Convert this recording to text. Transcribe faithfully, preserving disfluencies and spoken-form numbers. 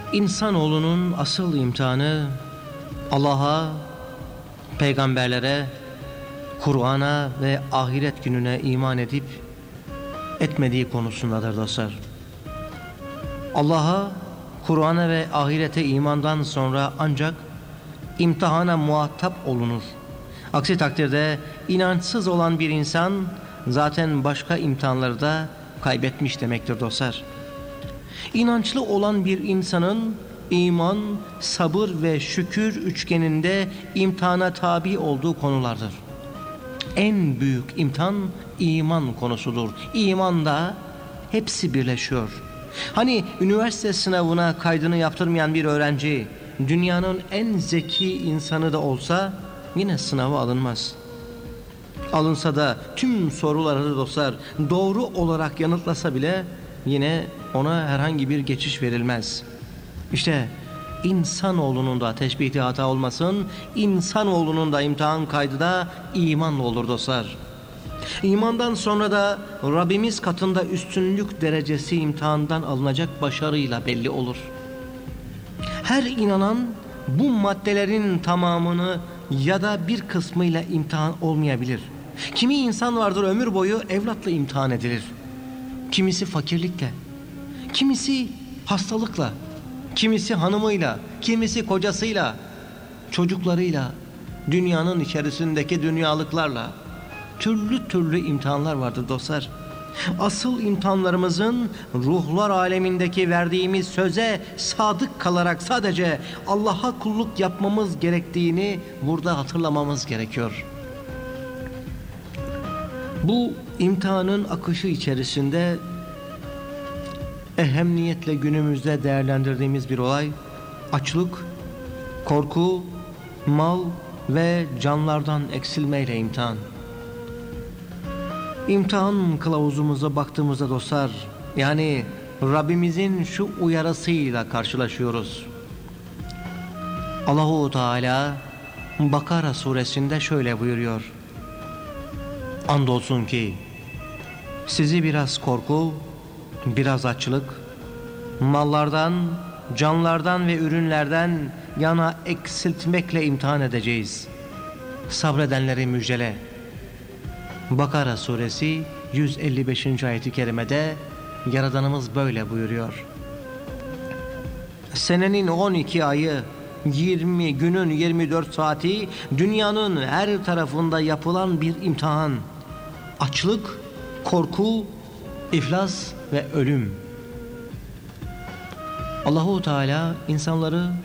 İnsanoğlunun asıl imtihanı Allah'a, peygamberlere, Kur'an'a ve ahiret gününe iman edip etmediği konusundadır dostlar. Allah'a, Kur'an'a ve ahirete imandan sonra ancak imtihana muhatap olunur. Aksi takdirde inançsız olan bir insan zaten başka imtihanları da kaybetmiş demektir dostlar. İnançlı olan bir insanın iman, sabır ve şükür üçgeninde imtihana tabi olduğu konulardır. En büyük imtihan iman konusudur. İmanda hepsi birleşiyor. Hani üniversite sınavına kaydını yaptırmayan bir öğrenci dünyanın en zeki insanı da olsa yine sınava alınmaz. Alınsa da tüm soruları dostlar doğru olarak yanıtlasa bile yine ona herhangi bir geçiş verilmez. İşte insanoğlunun da teşbihte hata olmasın, insanoğlunun da imtihan kaydı da imanla olur dostlar. İmandan sonra da Rabbimiz katında üstünlük derecesi imtihandan alınacak başarıyla belli olur. Her inanan bu maddelerin tamamını ya da bir kısmıyla imtihan olmayabilir. Kimi insan vardır ömür boyu evlatla imtihan edilir. Kimisi fakirlikle, kimisi hastalıkla, kimisi hanımıyla, kimisi kocasıyla, çocuklarıyla, dünyanın içerisindeki dünyalıklarla türlü türlü imtihanlar vardır dostlar. Asıl imtihanlarımızın ruhlar alemindeki verdiğimiz söze sadık kalarak sadece Allah'a kulluk yapmamız gerektiğini burada hatırlamamız gerekiyor. Bu imtihanın akışı içerisinde ehemmiyetle günümüzde değerlendirdiğimiz bir olay açlık, korku, mal ve canlardan eksilmeyle imtihan. İmtihan kılavuzumuza baktığımızda dostlar, yani Rabbimizin şu uyarısıyla karşılaşıyoruz. Allahu Teala Bakara suresinde şöyle buyuruyor: andolsun ki sizi biraz korku, biraz açlık, mallardan, canlardan ve ürünlerden yana eksiltmekle imtihan edeceğiz. Sabredenleri müjdele. Bakara suresi yüz elli beşinci ayeti kerimede Yaradanımız böyle buyuruyor: senenin on iki ayı, yirmi günün yirmi dört saati dünyanın her tarafında yapılan bir imtihan. Açlık, korku, iflas ve ölüm. Allahu Teala insanları